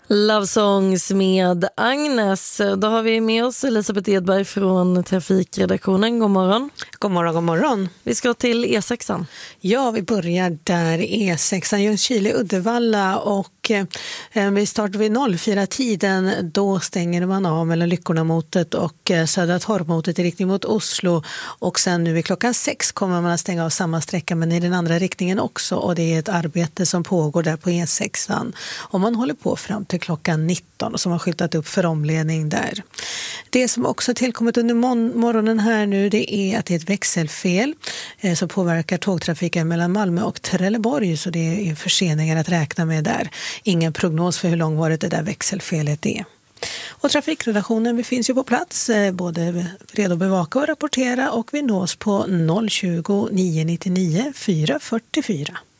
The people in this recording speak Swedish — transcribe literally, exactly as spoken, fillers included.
Love Songs med Agnes. Då har vi med oss Elisabeth Edberg från Trafikredaktionen. God morgon. God morgon, god morgon. Vi ska till E sexan. Ja, vi börjar där E sexan, Ljungskile, Uddevalla, och eh, vi startar vid noll fyra-tiden. Då stänger man av mellan Lyckorna-motet och eh, Södra Torp-motet i riktning mot Oslo. Och sen nu vid klockan sex kommer man att stänga av samma sträcka, men i den andra riktningen också. Och det är ett arbete som pågår där på E sexan. Och man håller på fram till klockan nitton och som har skyltat upp för omledning där. Det som också tillkommit under morgonen här nu, det är att det är ett växelfel eh, som påverkar tågtrafiken mellan Malmö och Trelleborg, så det är förseningar att räkna med där. Ingen prognos för hur långvarigt det där växelfelet är. Och trafikredaktionen, vi finns ju på plats, eh, både redo att bevaka och rapportera, och vi nås på noll tjugo, nio nittionio, fyra fyrtiofyra.